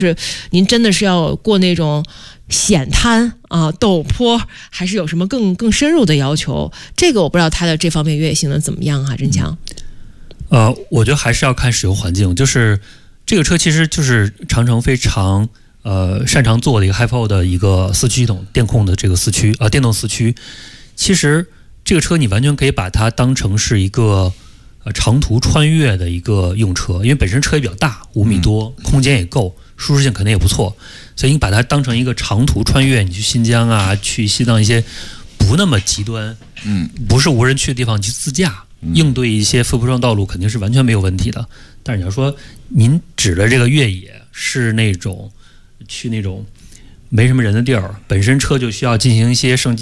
是您真的是要过那种险滩啊、陡坡，还是有什么更深入的要求？这个我不知道它的这方面越野性能怎么样啊，振强。 我觉得还是要看使用环境，就是这个车其实就是长城非常擅长做的一个 HiPo 的一个四驱系统电控的这个四驱电动四驱。其实这个车你完全可以把它当成是一个长途穿越的一个用车，因为本身车也比较大，5米多，空间也够，舒适性肯定也不错，所以你把它当成一个长途穿越，你去新疆啊，去西藏一些不那么极端，不是无人区的地方去自驾，应对一些非铺装道路肯定是完全没有问题的。但是你要说您指的这个越野是那种去那种没什么人的地儿，本身车就需要进行一些升级